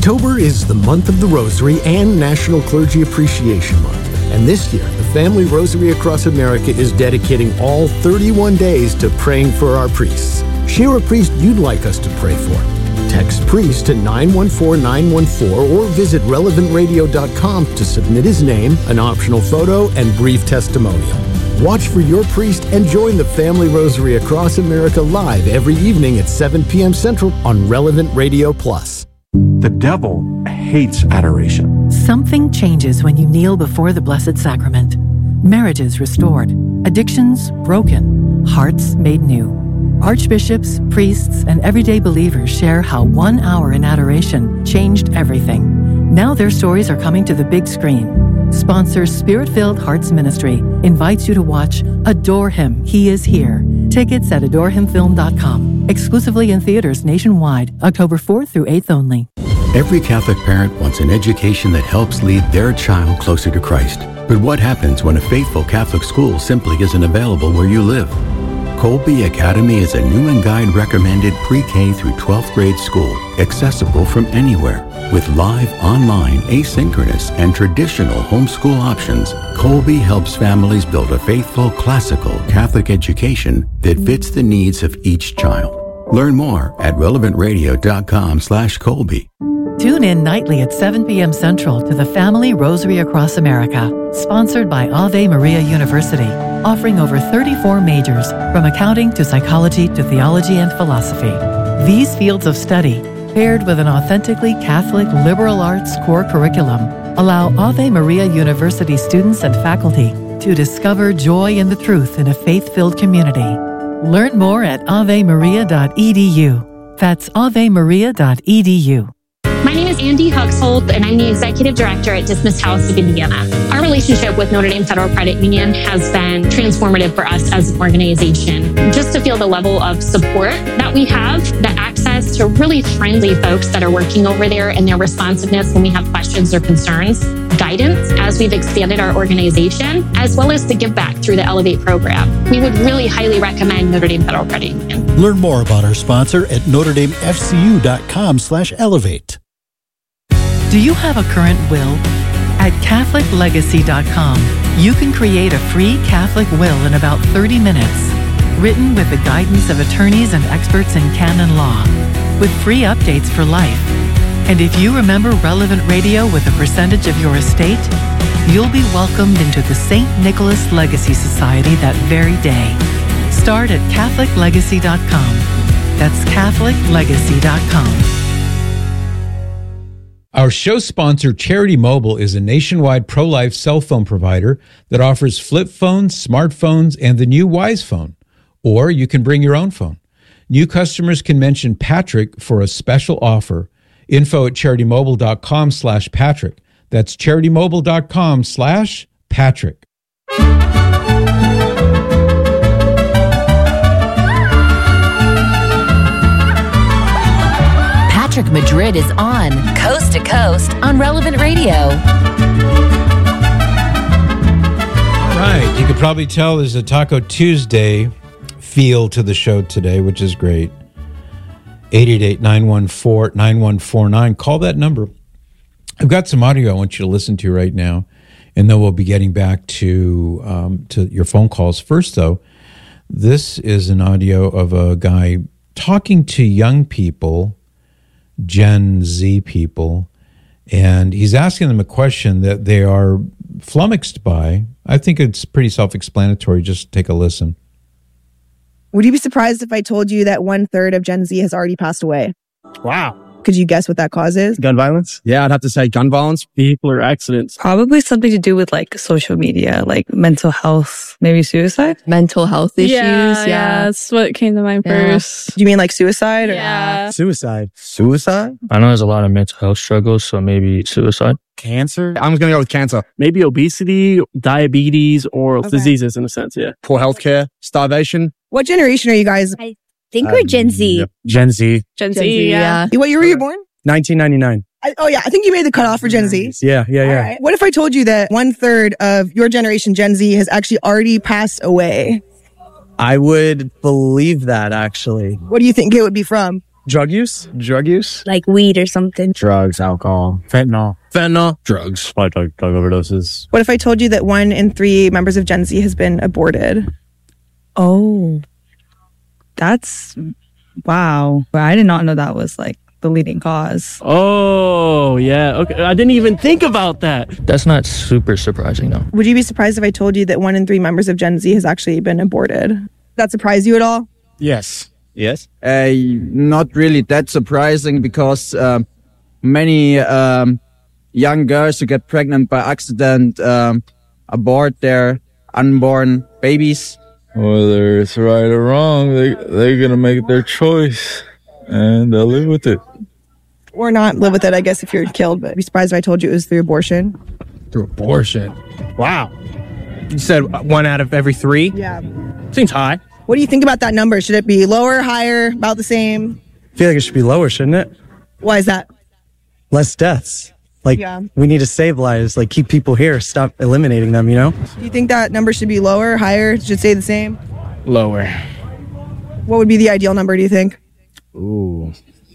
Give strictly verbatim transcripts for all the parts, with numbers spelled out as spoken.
October is the month of the Rosary and National Clergy Appreciation Month. And this year, the Family Rosary Across America is dedicating all thirty-one days to praying for our priests. Share a priest you'd like us to pray for. Text priest to nine one four nine one four or visit relevant radio dot com to submit his name, an optional photo, and brief testimonial. Watch for your priest and join the Family Rosary Across America live every evening at seven p.m. Central on Relevant Radio Plus. The devil hates adoration. Something changes when you kneel before the Blessed Sacrament. Marriages restored, addictions broken, hearts made new. Archbishops, priests, and everyday believers share how one hour in adoration changed everything. Now their stories are coming to the big screen. Sponsor Spirit-Filled Hearts Ministry invites you to watch Adore Him, He Is Here. Tickets at adore him film dot com. Exclusively in theaters nationwide, October fourth through eighth only. Every Catholic parent wants an education that helps lead their child closer to Christ. But what happens when a faithful Catholic school simply isn't available where you live? Colby Academy is a new and guide recommended pre-K through twelfth grade school, accessible from anywhere. With live, online, asynchronous, and traditional homeschool options, Colby helps families build a faithful, classical Catholic education that fits the needs of each child. Learn more at relevant radio dot com slash Colby. Tune in nightly at seven p.m. Central to the Family Rosary Across America, sponsored by Ave Maria University, offering over thirty-four majors, from accounting to psychology to theology and philosophy. These fields of study, paired with an authentically Catholic liberal arts core curriculum, allow Ave Maria University students and faculty to discover joy in the truth in a faith-filled community. Learn more at ave maria dot e d u. That's ave maria dot e d u. My name is Andy Huxhold, and I'm the Executive Director at Dismissed House of Indiana. Our relationship with Notre Dame Federal Credit Union has been transformative for us as an organization. Just to feel the level of support that we have, the access to really friendly folks that are working over there, and their responsiveness when we have questions or concerns, guidance as we've expanded our organization, as well as the give back through the Elevate program. We would really highly recommend Notre Dame Federal Credit Union. Learn more about our sponsor at notre dame f c u dot com slash elevate. Do you have a current will? At catholic legacy dot com, you can create a free Catholic will in about thirty minutes, written with the guidance of attorneys and experts in canon law, with free updates for life. And if you remember Relevant Radio with a percentage of your estate, you'll be welcomed into the Saint Nicholas Legacy Society that very day. Start at catholic legacy dot com. That's catholic legacy dot com. Our show sponsor, Charity Mobile, is a nationwide pro-life cell phone provider that offers flip phones, smartphones, and the new Wise Phone. Or you can bring your own phone. New customers can mention Patrick for a special offer. Info at charitymobile.com slash Patrick. That's charitymobile.com slash Patrick. Patrick Madrid is on Coast to Coast on Relevant Radio. All right. You could probably tell there's a Taco Tuesday feel to the show today, which is great. eight eight eight, nine one four, nine one four nine. Call that number. I've got some audio I want you to listen to right now, and then we'll be getting back to um, to your phone calls. First, though, this is an audio of a guy talking to young people, Gen Z people, and he's asking them a question that they are flummoxed by. I think it's pretty self-explanatory. Just take a listen. Would you be surprised if I told you that one third of Gen Z has already passed away? Wow. Could you guess what that cause is? Gun violence? Yeah, I'd have to say gun violence, vehicular accidents. Probably something to do with like social media, like mental health, maybe suicide. Mental health issues. Yeah, Yeah, yeah that's what came to mind Yeah. first. Do you mean like suicide? Or? Yeah. Suicide. Suicide? I know there's a lot of mental health struggles, so maybe suicide. Cancer? I'm just going to go with cancer. Maybe obesity, diabetes, or Okay. diseases in a sense, yeah. Poor healthcare, starvation. What generation are you guys? I think we're Gen Z. Yep. Gen Z. Gen, Gen Z, Z, yeah. What year were you born? nineteen ninety-nine. I, oh yeah, I think you made the cutoff for Gen Z. Yeah, yeah, yeah. All right. What if I told you that one third of your generation, Gen Z, has actually already passed away? I would believe that, actually. What do you think it would be from? Drug use? Drug use? Like weed or something. Drugs, alcohol, Fentanyl. fentanyl, Drugs. Probably drug, drug overdoses. What if I told you that one in three members of Gen Z has been aborted? Oh, that's wow. But I did not know that was like the leading cause. Oh, yeah. Okay. I didn't even think about that. That's not super surprising, though. Would you be surprised if I told you that one in three members of Gen Z has actually been aborted? That surprise you at all? Yes. Yes. Uh, not really that surprising because um, many um, young girls who get pregnant by accident um, abort their unborn babies. Whether it's right or wrong, they, they're going to make their choice and they'll live with it. Or not live with it, I guess, if you're killed. But I'd be surprised if I told you it was through abortion. Through abortion? Wow. You said one out of every three? Yeah. Seems high. What do you think about that number? Should it be lower, higher, about the same? I feel like it should be lower, shouldn't it? Why is that? Less deaths. Like, Yeah. we need to save lives. Like, keep people here. Stop eliminating them, you know? Do you think that number should be lower, higher? Should stay the same? Lower. What would be the ideal number, do you think? Ooh.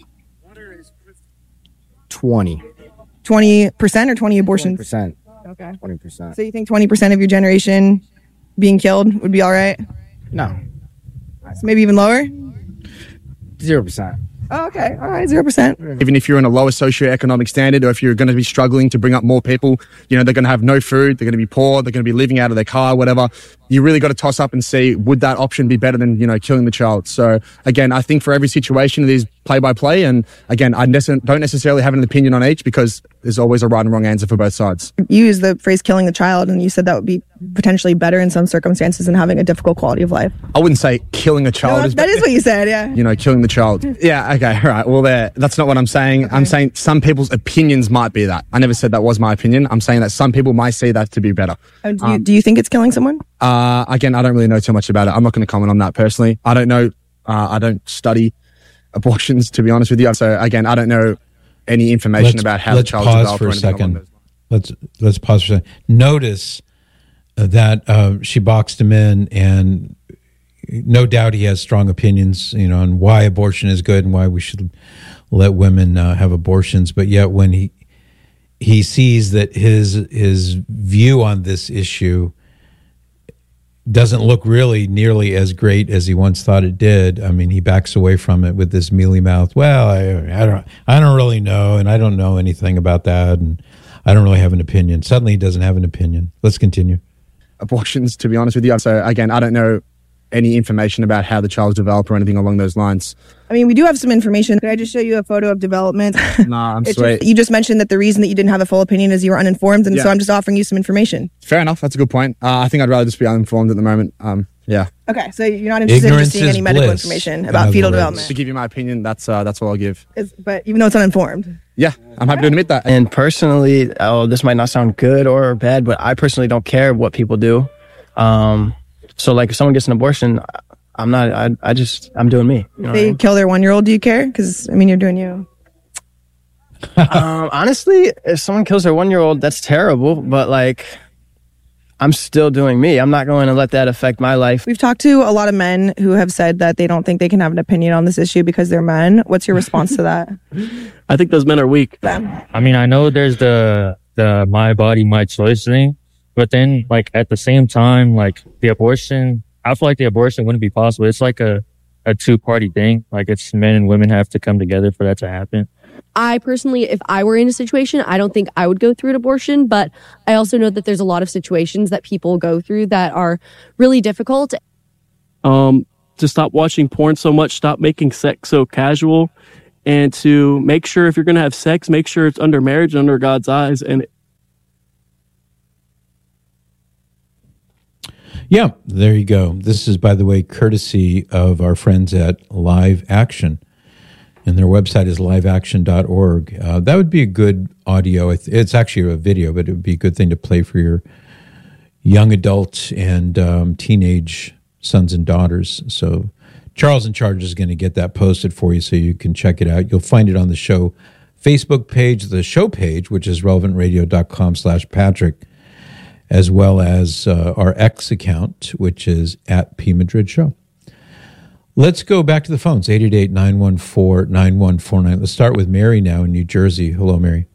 twenty. twenty percent or twenty abortions? twenty percent. Okay. twenty percent. So you think twenty percent of your generation being killed would be all right? No. So maybe even lower? Zero percent. Oh, okay. All right. Zero percent. Even if you're in a lower socioeconomic standard, or if you're going to be struggling to bring up more people, you know, they're going to have no food, they're going to be poor, they're going to be living out of their car, whatever. You really got to toss up and see, would that option be better than, you know, killing the child? So again, I think for every situation, it is play by play. And again, I nece- don't necessarily have an opinion on each because there's always a right and wrong answer for both sides. You used the phrase killing the child, and you said that would be potentially better in some circumstances than having a difficult quality of life. I wouldn't say killing a child No, is that is what you said, yeah. you know, killing the child. Yeah, okay, all right. Well, there. That's not what I'm saying. Okay. I'm saying some people's opinions might be that. I never said that was my opinion. I'm saying that some people might see that to be better. Oh, do, you, Um, do you think it's killing someone? Uh, again, I don't really know too much about it. I'm not going to comment on that personally. I don't know. Uh, I don't study abortions, to be honest with you. So again, I don't know any information Let's- about how the let's child's pause developed for or a anything along second. those lines. Let's let's pause for a second. Notice uh, that uh, she boxed him in, and no doubt he has strong opinions, you know, on why abortion is good and why we should let women uh, have abortions. But yet, when he he sees that his his view on this issue doesn't look really nearly as great as he once thought it did. I mean, he backs away from it with this mealy mouth. Well, I, I don't, I don't really know, and I don't know anything about that, and I don't really have an opinion. Suddenly, he doesn't have an opinion. Let's continue. Abortions, to be honest with you. So again, I don't know any information about how the child's developed or anything along those lines. I mean, we do have some information. Could I just show you a photo of development? Nah, I'm It's sweet. just- you just mentioned that the reason that you didn't have a full opinion is you were uninformed, and Yeah. so I'm just offering you some information. Fair enough. That's a good point. Uh, I think I'd rather just be uninformed at the moment. Um, yeah. Okay, so you're not interested in just seeing any medical information about fetal development. To give you my opinion, that's uh, that's all I'll give. It's, but even though it's uninformed. Yeah, I'm happy to admit that. And personally, oh, this might not sound good or bad, but I personally don't care what people do. Um, so like if someone gets an abortion, I'm not, I, I just, I'm doing me. You know If they what I mean? kill their one-year-old, do you care? Because, I mean, you're doing you. um, honestly, if someone kills their one-year-old, that's terrible, but like, I'm still doing me. I'm not going to let that affect my life. We've talked to a lot of men who have said that they don't think they can have an opinion on this issue because they're men. What's your response to that? I think those men are weak. I mean, I know there's the the my body, my choice thing, but then like at the same time, like the abortion, I feel like the abortion wouldn't be possible. It's like a, a two party thing. Like it's men and women have to come together for that to happen. I personally, if I were in a situation, I don't think I would go through an abortion, but I also know that there's a lot of situations that people go through that are really difficult. Um, to stop watching porn so much, stop making sex so casual, and to make sure if you're going to have sex, make sure it's under marriage, under God's eyes. And Yeah, there you go. This is, by the way, courtesy of our friends at Live Action. And their website is live action dot org. Uh, that would be a good audio. It's actually a video, but it would be a good thing to play for your young adult and um, teenage sons and daughters. So Charles in Charge is going to get that posted for you so you can check it out. You'll find it on the show Facebook page, the show page, which is relevant radio dot com slash Patrick, as well as uh, our X account, which is at P Madrid Show. Let's go back to the phones, eight eight eight, nine one four, nine one four nine. Let's start with Mary now in New Jersey. Hello, Mary.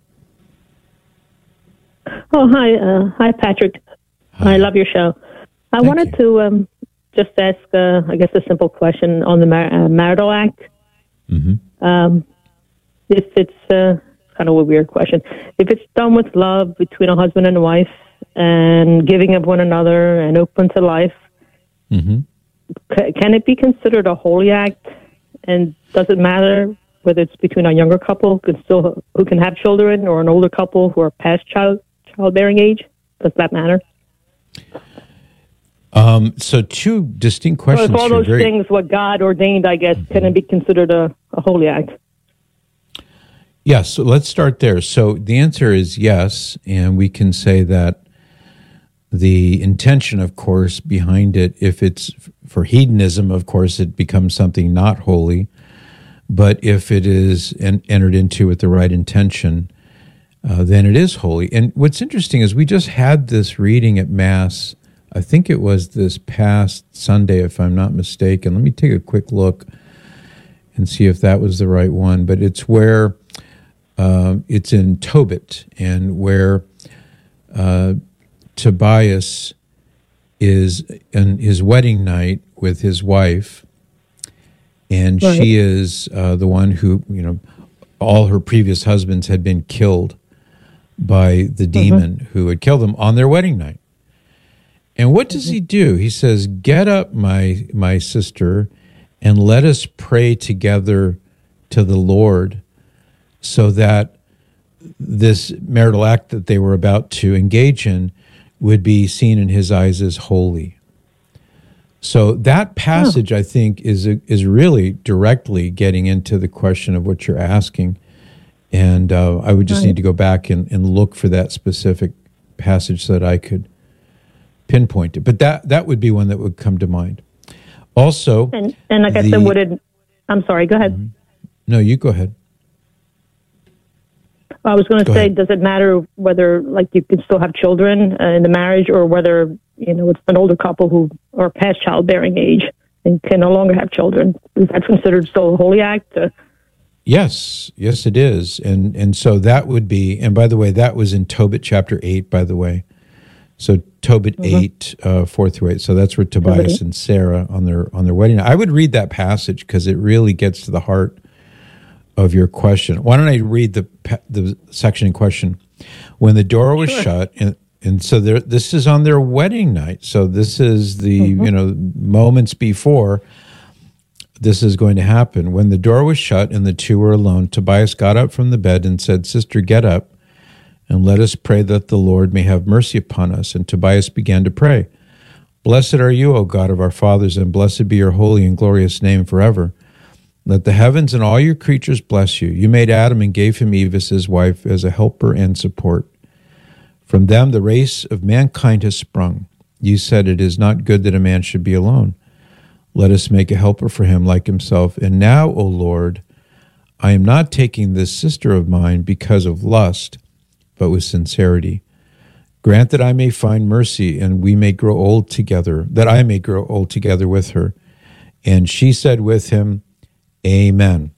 Oh, hi. Uh, hi, Patrick. Hi. I love your show. I Thank wanted you. to um, just ask, uh, I guess, a simple question on the mar- uh, marital act. Mm-hmm. Um, if it's uh, kind of a weird question. If it's done with love between a husband and a wife and giving of one another and open to life, Mm-hmm. c- can it be considered a holy act? And does it matter whether it's between a younger couple who can still who can have children or an older couple who are past child childbearing age? Does that matter? Um, so two distinct So questions. if all here. those Very- things what God ordained, I guess, can it be considered a, a holy act? Yes, so let's start there. So the answer is yes, and we can say that the intention, of course, behind it, if it's for hedonism, of course, it becomes something not holy. But if it is en- entered into with the right intention, uh, then it is holy. And what's interesting is we just had this reading at Mass. I think it was this past Sunday, if I'm not mistaken. Let me take a quick look and see if that was the right one. But it's where um, it's in Tobit, and where uh, Tobias is on his wedding night with his wife, and Right. she is uh, the one who, you know, all her previous husbands had been killed by the demon who had killed them on their wedding night. And what does he do? He says, "Get up, my my sister, and let us pray together to the Lord, so that this marital act that they were about to engage in would be seen in his eyes as holy." So that passage, I think, is is really directly getting into the question of what you're asking. And uh, I would just Right. need to go back and, and look for that specific passage so that I could pinpoint it. But that, that would be one that would come to mind. Also, And and like I the- said, would it? I'm sorry. Go ahead. no, you go ahead. I was going to Go say, ahead. does it matter whether like you can still have children uh, in the marriage, or whether you know it's an older couple who are past childbearing age and can no longer have children? Is that considered still a holy act? Uh, Yes, yes, it is, and and so that would be. And by the way, that was in Tobit chapter eight. By the way, so Tobit Mhm. eight, uh, four through eight. So that's where Tobias eight. and Sarah on their on their wedding night. I would read that passage because it really gets to the heart of your question. Why don't I read the pa- the section in question? When the door was Sure. shut, and and so there, this is on their wedding night. So this is the Mhm. you know moments before this is going to happen. When the door was shut and the two were alone, Tobias got up from the bed and said, "Sister, get up and let us pray that the Lord may have mercy upon us." And Tobias began to pray, "Blessed are you, O God of our fathers, and blessed be your holy and glorious name forever. Let the heavens and all your creatures bless you. You made Adam and gave him Eve as his wife, as a helper and support. From them the race of mankind has sprung. You said it is not good that a man should be alone. Let us make a helper for him like himself. And now, O Lord, I am not taking this sister of mine because of lust, but with sincerity. Grant that I may find mercy and we may grow old together, that I may grow old together with her." And she said with him, "Amen."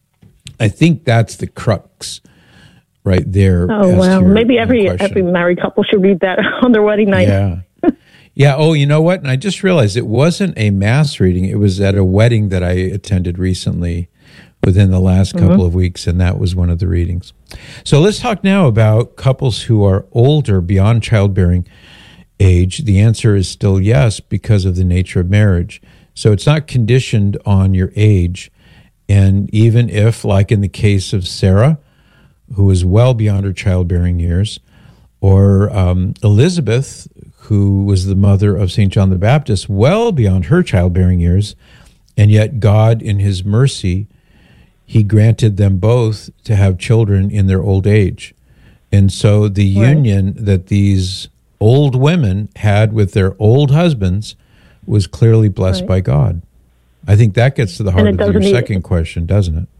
I think that's the crux right there. oh as to wow! your- Maybe your every question. every married couple should read that on their wedding night. Yeah. Yeah. Oh, you know what? And I just realized it wasn't a mass reading. It was at a wedding that I attended recently within the last Mhm. couple of weeks, and that was one of the readings. So let's talk now about couples who are older, beyond childbearing age. The answer is still yes, because of the nature of marriage. So it's not conditioned on your age. And even if, like in the case of Sarah, who was well beyond her childbearing years, or um, Elizabeth, who was the mother of Saint John the Baptist, well beyond her childbearing years, and yet God, in his mercy, he granted them both to have children in their old age. And so the Right. union that these old women had with their old husbands was clearly blessed Right. by God. I think that gets to the heart it of your doesn't e- second question, doesn't it?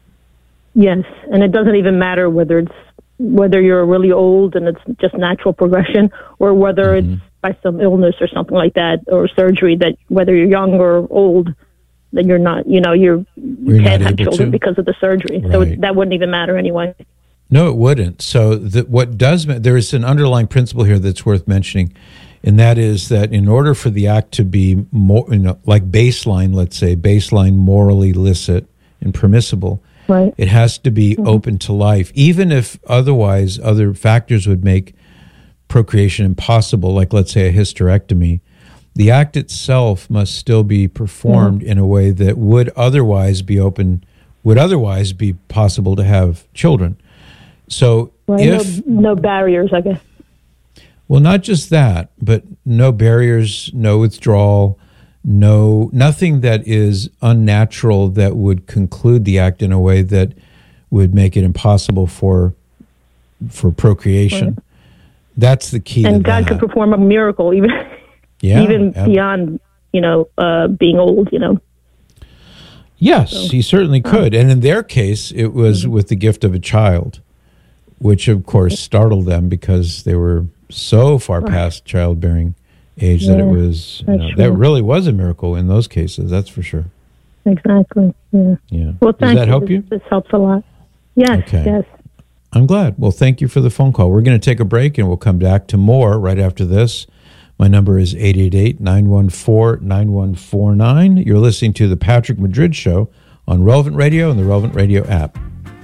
Yes, and it doesn't even matter whether it's whether you're really old and it's just natural progression, or whether Mm-hmm. it's by some illness or something like that, or surgery. That whether you're young or old, then you're not, you know, you're, you You're can't not have able children to. because of the surgery. So Right. that wouldn't even matter anyway. No, it wouldn't. So the, what does ma- there is an underlying principle here that's worth mentioning, and that is that in order for the act to be more, you know, like baseline, let's say baseline morally licit and permissible, right. it has to be mm-hmm. open to life, even if otherwise other factors would make procreation impossible, like let's say a hysterectomy. The act itself must still be performed mm-hmm. in a way that would otherwise be open, would otherwise be possible to have children. So Right. if no, no barriers, I guess. well, not just that, but no barriers, no withdrawal, no nothing that is unnatural that would conclude the act in a way that would make it impossible for for procreation. Right. That's the key. And to God that. could perform a miracle, even Yeah, even ab- beyond, you know, uh, being old. You know. Yes, So- he certainly could. And in their case, it was with the gift of a child, which of course startled them because they were so far past childbearing age that it Yeah, was, you that's know, true. that really was a miracle in those cases. That's for sure. Exactly. Yeah. Yeah. Well, Does thank that you. help this, you? This helps a lot. Yes. Okay. Yes. I'm glad. Well, thank you for the phone call. We're going to take a break and we'll come back to more right after this. My number is eight eight eight, nine one four, nine one four nine. You're listening to The Patrick Madrid Show on Relevant Radio and the Relevant Radio app.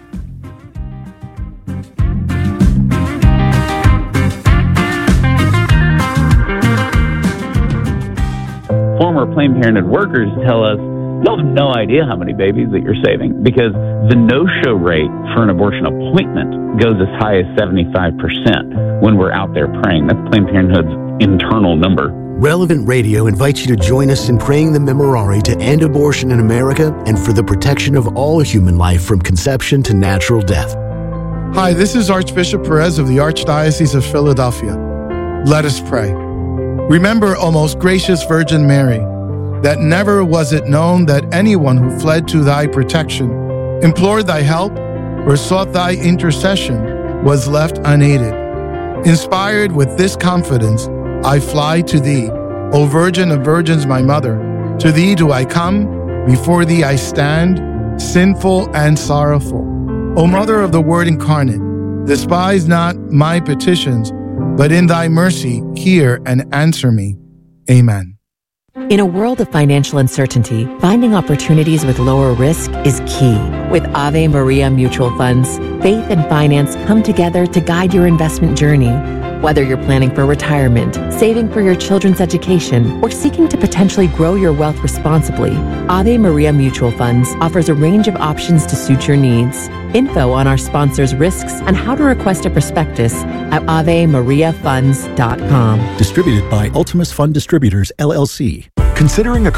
Former Planned Parenthood workers tell us, you'll have no idea how many babies that you're saving because the no-show rate for an abortion appointment goes as high as seventy-five percent when we're out there praying. That's Planned Parenthood's internal number. Relevant Radio invites you to join us in praying the Memorare to end abortion in America and for the protection of all human life from conception to natural death. Hi, this is Archbishop Perez of the Archdiocese of Philadelphia. Let us pray. Remember, O most gracious Virgin Mary, that never was it known that anyone who fled to thy protection, implored thy help, or sought thy intercession was left unaided. Inspired with this confidence, I fly to thee, O Virgin of Virgins, my mother. To thee do I come, before thee I stand, sinful and sorrowful. O Mother of the Word incarnate, despise not my petitions, but in thy mercy hear and answer me. Amen. In a world of financial uncertainty, finding opportunities with lower risk is key. With Ave Maria Mutual Funds, faith and finance come together to guide your investment journey. Whether you're planning for retirement, saving for your children's education, or seeking to potentially grow your wealth responsibly, Ave Maria Mutual Funds offers a range of options to suit your needs. Info on our sponsors' risks and how to request a prospectus at ave maria funds dot com. Distributed by Ultimus Fund Distributors, L L C. Considering a